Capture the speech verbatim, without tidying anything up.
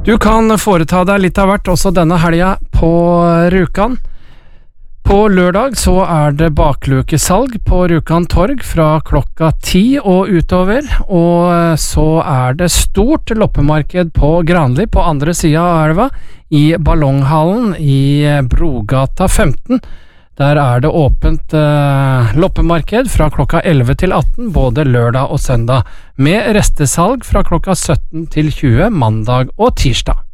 Du kan foreta deg litt av hvert også denne helga på Rjukan. På lørdag så er det baklukesalg på Rjukan torg fra klokka ti og utover, og så er det stort loppemarked på Granli på andre siden av elva, i Ballonghallen i Brogata femten. Der er det åpent eh, loppemarked fra klokka elleve til atten, både lørdag og søndag, med restesalg fra klokka sytten til tjue mandag og tirsdag.